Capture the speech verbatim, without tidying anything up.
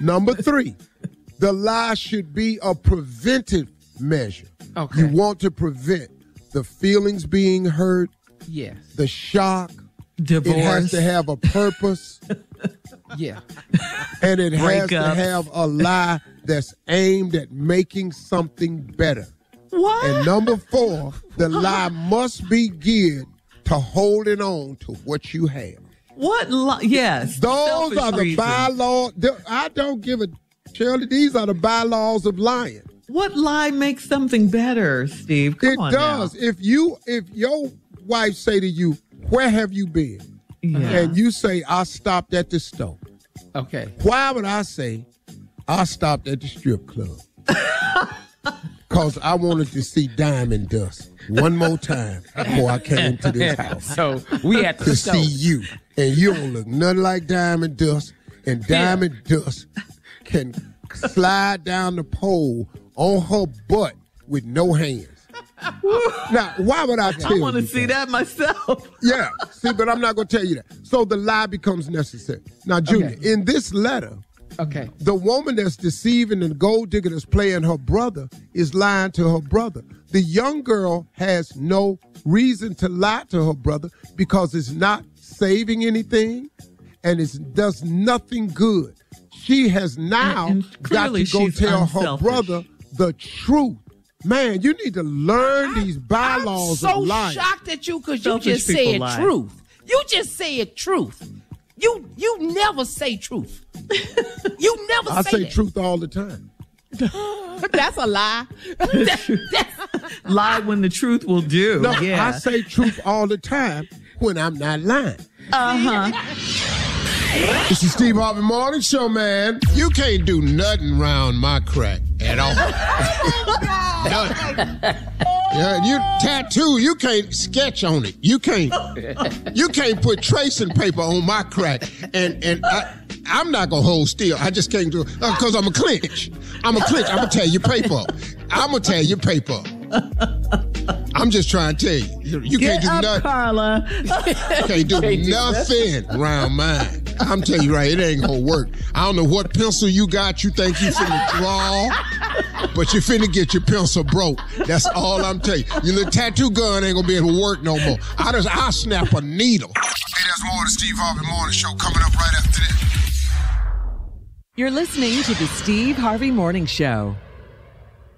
Number three, the lie should be a preventive measure. Okay. You want to prevent the feelings being hurt, Yes. the shock. Divorce. It has to have a purpose, Yeah. and it has to Breakups. have a lie that's aimed at making something better. What? And number four, the lie must be geared to holding on to what you have. What? Li- yes. Those Selfish are the reasons. bylaws. I don't give a, Shirley, these are the bylaws of lying. What lie makes something better, Steve? Come It on does. now. If you, if your wife say to you, where have you been? Yeah. And you say, I stopped at the store. Okay. Why would I say, I stopped at the strip club? Because I wanted to see Diamond Dust one more time before I came to this house So we had to to stop. see you. And you don't look nothing like Diamond Dust. And Diamond Dust can slide down the pole on her butt with no hands. Now, why would I tell I you want to see that myself. Yeah, see, but I'm not going to tell you that. So the lie becomes necessary. Now, Junior, Okay. in this letter, Okay. the woman that's deceiving and gold digger that's playing her brother is lying to her brother. The young girl has no reason to lie to her brother because it's not saving anything and it does nothing good. She has now And- and got to clearly go she's tell her unselfish. brother the truth. Man, you need to learn these bylaws I'm so of lying. shocked at you because you Selfish just people said lie. truth. You just said truth. You you never say truth. You never I say, say that. truth all the time. That's a lie. That- that's- Lie when the truth will do. No, yeah. I say truth all the time when I'm not lying. Uh-huh. This is Steve Harvey Morning Show, man. You can't do nothing round my crack at all. Nothing. Yeah, you tattoo, you can't sketch on it. You can't you can't put tracing paper on my crack. And and I, I'm not gonna hold still. I just can't do it because I'm a clinch. I'm a clinch. I'm gonna tear your paper up. I'm gonna tear your paper up. I'm just trying to tell you. You, you Get can't do up, nothing. Carla. You can't do Can't do nothing around mine. I'm telling you right, it ain't gonna work. I don't know what pencil you got you think you finna draw, but you finna get your pencil broke. That's all I'm telling you. Your little tattoo gun ain't gonna be able to work no more. I just, I'll snap a needle. Hey, there's more of the Steve Harvey Morning Show coming up right after this. You're listening to the Steve Harvey Morning Show.